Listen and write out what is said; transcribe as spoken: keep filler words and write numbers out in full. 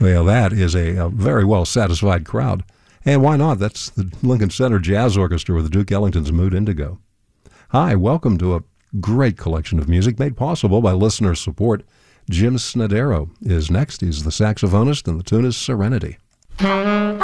Well, that is a, a very well-satisfied crowd. And why not? That's the Lincoln Center Jazz Orchestra with Duke Ellington's Mood Indigo. Hi, welcome to a great collection of music made possible by listener support. Jim Snodero is next. He's the saxophonist, and the tune is Serenity. Thank